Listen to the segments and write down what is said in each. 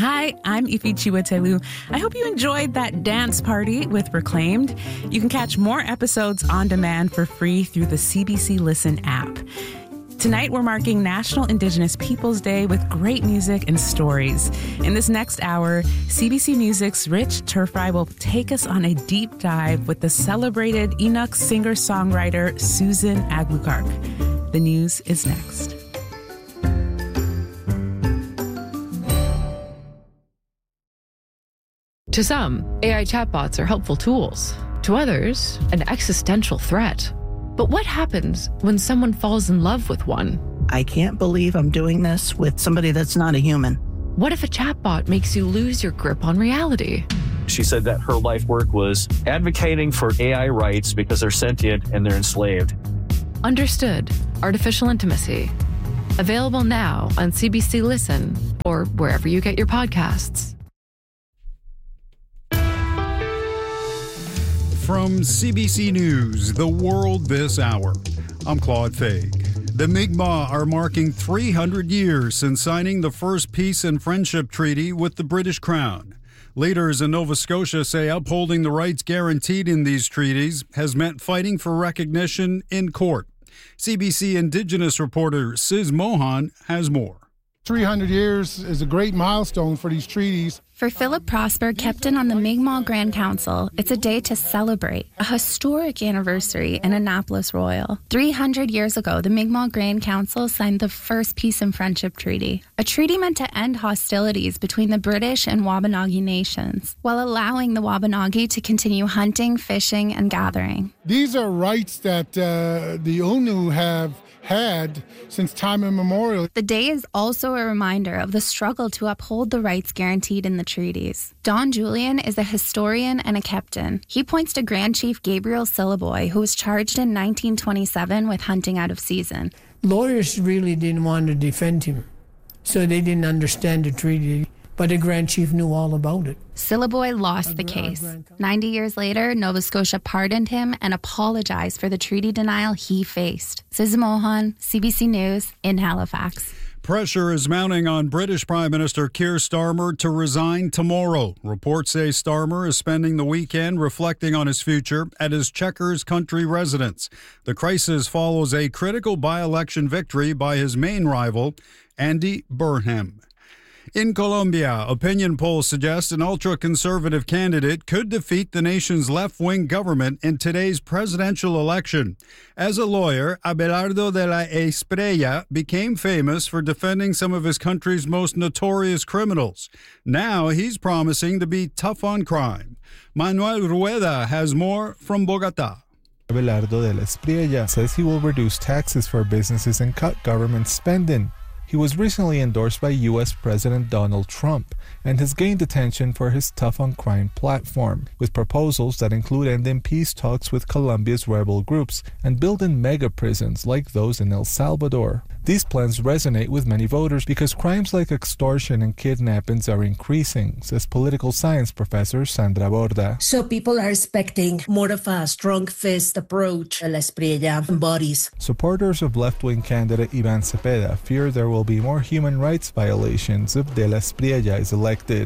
Hi, I'm Ifi Chiwetelu. I hope you enjoyed that dance party with Reclaimed. You can catch more episodes on demand for free through the CBC Listen app. Tonight, we're marking National Indigenous Peoples Day with great music and stories. In this next hour, CBC Music's Rich Turfry will take us on a deep dive with the celebrated Inuk singer-songwriter Susan Aglukark. The news is next. To some, AI chatbots are helpful tools. To others, an existential threat. But what happens when someone falls in love with one? I can't believe I'm doing this with somebody that's not a human. What if a chatbot makes you lose your grip on reality? She said that her life work was advocating for AI rights because they're sentient and they're enslaved. Understood. Artificial Intimacy. Available now on CBC Listen or wherever you get your podcasts. From CBC News, The World This Hour, I'm Claude Faig. The Mi'kmaq are marking 300 years since signing the first peace and friendship treaty with the British Crown. Leaders in Nova Scotia say upholding the rights guaranteed in these treaties has meant fighting for recognition in court. CBC Indigenous reporter Sis Mohan has more. 300 years is a great milestone for these treaties. For Philip Prosper, captain on the Mi'kmaq Grand Council, it's a day to celebrate, a historic anniversary in Annapolis Royal. 300 years ago, the Mi'kmaq Grand Council signed the first Peace and Friendship Treaty, a treaty meant to end hostilities between the British and Wabanagi nations, while allowing the Wabanagi to continue hunting, fishing, and gathering. These are rights that the Unu have had since time immemorial. The day is also a reminder of the struggle to uphold the rights guaranteed in the treaties. Don Julian is a historian and a captain. He points to Grand Chief Gabriel Syliboy, who was charged in 1927 with hunting out of season. Lawyers really didn't want to defend him, so they didn't understand the treaty. But the Grand Chief knew all about it. Syliboy lost the case. 90 years later, Nova Scotia pardoned him and apologized for the treaty denial he faced. Susan Mohan, CBC News, in Halifax. Pressure is mounting on British Prime Minister Keir Starmer to resign tomorrow. Reports say Starmer is spending the weekend reflecting on his future at his Chequers country residence. The crisis follows a critical by-election victory by his main rival, Andy Burnham. In Colombia, opinion polls suggest an ultra-conservative candidate could defeat the nation's left-wing government in today's presidential election. As a lawyer, Abelardo de la Espriella became famous for defending some of his country's most notorious criminals. Now he's promising to be tough on crime. Manuel Rueda has more from Bogotá. Abelardo de la Espriella says he will reduce taxes for businesses and cut government spending. He was recently endorsed by U.S. President Donald Trump and has gained attention for his tough on crime platform, with proposals that include ending peace talks with Colombia's rebel groups and building mega prisons like those in El Salvador. These plans resonate with many voters because crimes like extortion and kidnappings are increasing, says political science professor Sandra Borda. So people are expecting more of a strong fist approach La Espriella embodies. Supporters of left-wing candidate Iván Cepeda fear there will be more human rights violations if De La Espriella is elected.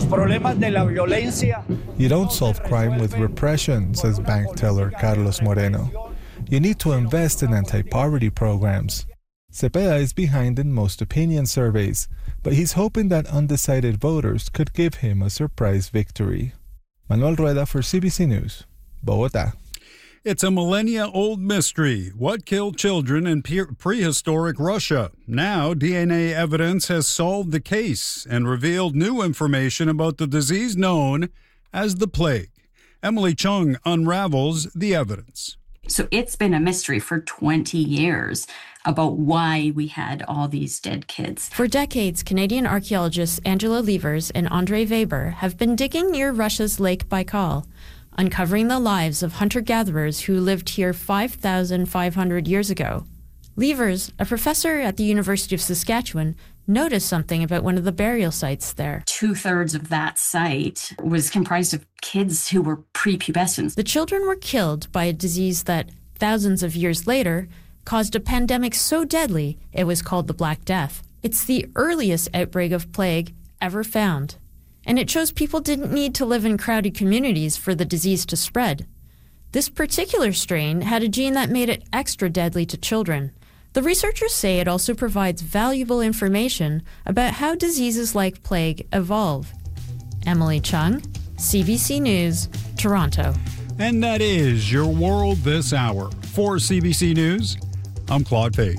You don't solve crime with repression, says bank teller Carlos Moreno. You need to invest in anti-poverty programs. Cepeda is behind in most opinion surveys, but he's hoping that undecided voters could give him a surprise victory. Manuel Rueda for CBC News, Bogotá. It's a millennia-old mystery. What killed children in prehistoric Russia? Now, DNA evidence has solved the case and revealed new information about the disease known as the plague. Emily Chung unravels the evidence. So it's been a mystery for 20 years about why we had all these dead kids. For decades, Canadian archaeologists Angela Levers and Andrei Weber have been digging near Russia's Lake Baikal, uncovering the lives of hunter-gatherers who lived here 5,500 years ago. Levers, a professor at the University of Saskatchewan, noticed something about one of the burial sites there. 2/3 of that site was comprised of kids who were prepubescent. The children were killed by a disease that, thousands of years later, caused a pandemic so deadly it was called the Black Death. It's the earliest outbreak of plague ever found. And it shows people didn't need to live in crowded communities for the disease to spread. This particular strain had a gene that made it extra deadly to children. The researchers say it also provides valuable information about how diseases like plague evolve. Emily Chung, CBC News, Toronto. And that is your world this hour. For CBC News, I'm Claude Page.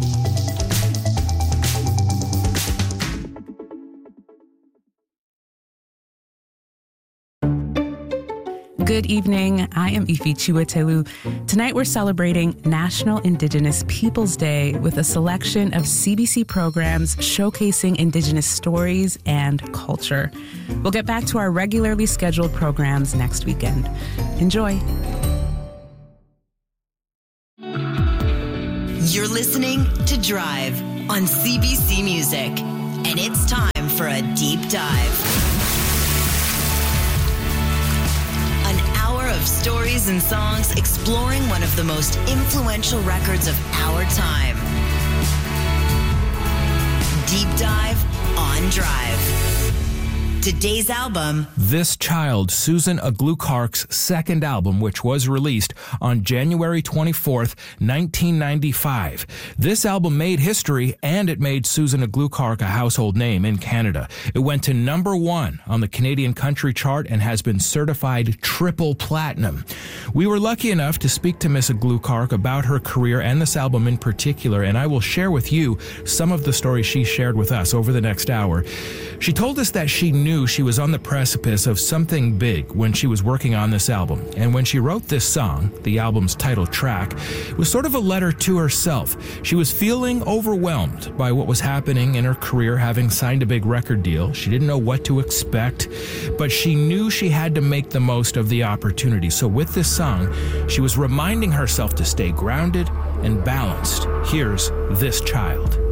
Good evening. I am Ifi Chiwetelu. Tonight we're celebrating National Indigenous Peoples Day with a selection of CBC programs showcasing Indigenous stories and culture. We'll get back to our regularly scheduled programs next weekend. Enjoy. You're listening to Drive on CBC Music, and it's time for a deep dive. Of stories and songs exploring one of the most influential records of our time. Deep Dive on Drive. Today's album, This Child, Susan Aglukark's second album, which was released on January 24th, 1995. This album made history, and it made Susan Aglukark a household name in Canada. It went to number 1 on the Canadian country chart and has been certified triple platinum. We were lucky enough to speak to Miss Aglukark about her career and this album in particular, and I will share with you some of the stories she shared with us over the next hour. She told us that she knew she was on the precipice of something big when she was working on this album. And when she wrote this song, the album's title track, it was sort of a letter to herself. She was feeling overwhelmed by what was happening in her career, having signed a big record deal. She didn't know what to expect, but she knew she had to make the most of the opportunity. So with this song, she was reminding herself to stay grounded and balanced. Here's This Child.